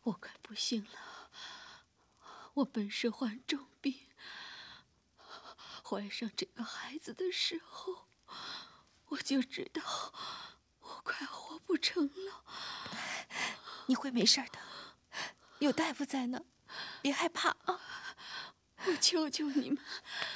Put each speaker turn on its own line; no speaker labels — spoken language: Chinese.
我快不行了。我本是患重病，怀上这个孩子的时候，我就知道我快活不成了。
你会没事的，有大夫在呢，别害怕啊！
我求求你们，